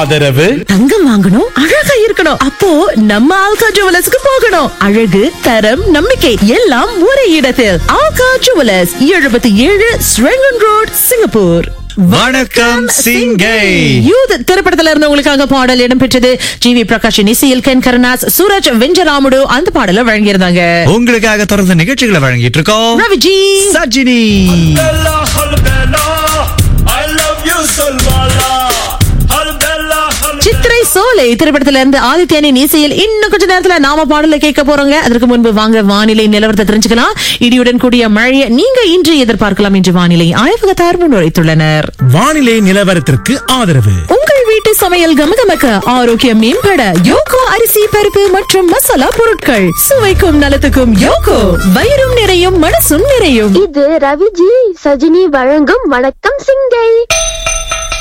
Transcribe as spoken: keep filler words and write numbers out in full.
ஆதரவு தங்கம் வாங்கணும் அழகா இருக்கணும், அப்போ நம்ம ஆல்கா ஜுவல்லர்ஸ்க்கு போகணும். அழகு, தரம், நம்பிக்கை எல்லாம் ஒரே இடத்தில். ஆல்கா ஜுவல்லர்ஸ், எழுபத்தி ஏழு ஸ்ரெங்கன் ரோட், சிங்கப்பூர். வணக்கம் சிங்கை. யூத் திரைப்படத்துல இருந்து உங்களுக்காக பாடல் இடம்பெற்றது. ஜி வி பிரகாஷின் இசையில் கென் கருணாஸ், சூரஜ் வெஞ்சராமுடு அந்த பாடல வழங்கியிருந்தாங்க. உங்களுக்காக தொடர்ந்து நிகழ்ச்சிகளை வழங்கிட்டு இருக்கோம் ரவிஜி, சஜினி. சித்திரை சோலை திரைப்படத்துல இருந்து ஆதித்யனின் இசையில் இன்னும் கொஞ்ச நேரத்துல நாம பாடல கேட்க போறோங்க. அதற்கு முன்பு வாங்க வானிலை நிலவரத்தை தெரிஞ்சுக்கலாம். இடியுடன் கூடிய மழையை நீங்க இன்று எதிர்பார்க்கலாம் என்று வானிலை ஆய்வகத்தார் முன்வைத்துள்ளனர். வானிலை நிலவரத்திற்கு ஆதரவு உங்கள் வீட்டு சமையல் கமகமக்க, ஆரோக்கியம் மேம்பட யோகோ அரிசி, பருப்பு மற்றும் மசாலா பொருட்கள். சுவைக்கும் நலத்துக்கும் யோகோ. வயிறும் நிறையும் மனசும் நிறையும். இது ரவிஜி சஜினி வழங்கும் வணக்கம் சிங்கை.